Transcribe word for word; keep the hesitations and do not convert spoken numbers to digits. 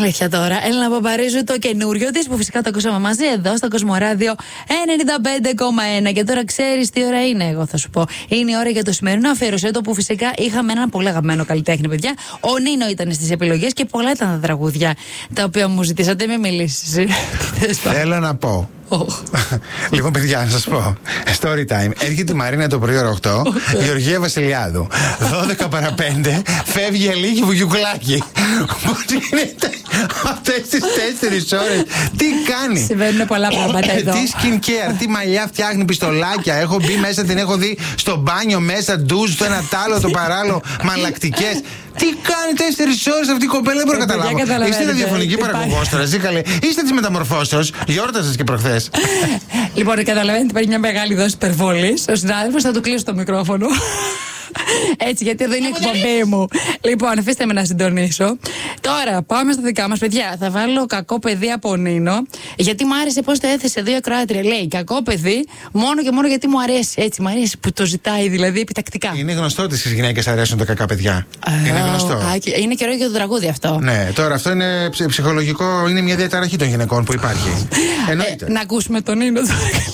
Αλήθεια τώρα. Έλα να παπαρίζω το καινούριο τη που φυσικά το ακούσαμε μαζί εδώ στο Κοσμοράδιο ενενήντα πέντε κόμμα ένα. Και τώρα ξέρει τι ώρα είναι, εγώ θα σου πω. Είναι η ώρα για το σημερινό αφιέρωσέ το που φυσικά είχαμε έναν πολύ αγαπημένο καλλιτέχνη, παιδιά. Ο Νίνο ήταν στις επιλογές και πολλά ήταν τα τραγούδια τα οποία μου ζητήσατε. Μην μιλήσει. Θέλω να πω. Oh. Λοιπόν, παιδιά, να σας πω. Story time. Έρχεται η Μαρίνα το πρωί ώρα οκτώ, η Γεωργία Βασιλιάδου. δώδεκα παρά πέντε φεύγει η Ελίκη Βουγιουκλάκη. Πώς γίνεται αυτές τις τέσσερις ώρες? Τι κάνει? Συμβαίνουν πολλά πράγματα εδώ. Τι skincare, τι μαλλιά φτιάχνει, πιστολάκια. Έχω μπει μέσα, την έχω δει στο μπάνιο μέσα, ντουζ, το ένα τ' άλλο, το παράλληλο, μαλακτικές. Τι κάνει τέσσερις ώρες αυτή η κοπέλα, δεν μπορώ να καταλάβω. Είστε ραδιοφωνική παραγωγός τώρα, Ζήκαλε. Είστε τη μεταμορφώσεως. Γιόρτασες και προχθές. Λοιπόν, καταλαβαίνετε, υπάρχει μια μεγάλη δόση υπερβολής. Ο συνάδελφος θα του κλείσει το μικρόφωνο. Έτσι, γιατί εδώ είναι η εκπομπή μου. Λοιπόν, αφήστε με να συντονίσω. Τώρα, πάμε στα δικά μας, παιδιά. Θα βάλω κακό παιδί από Νίνο. Γιατί μου άρεσε πώς το έθεσε δύο ακροάτρια. Λέει κακό παιδί, μόνο και μόνο γιατί μου αρέσει. Έτσι, μου αρέσει που το ζητάει, δηλαδή επιτακτικά. Είναι γνωστό ότι στις γυναίκες αρέσουν τα κακά παιδιά. Uh, είναι γνωστό. Uh, είναι καιρό για το τραγούδι αυτό. Ναι, τώρα αυτό είναι ψυχολογικό, είναι μια διαταραχή των γυναικών που υπάρχει. Ε, να ακούσουμε τον Νίνο τώρα.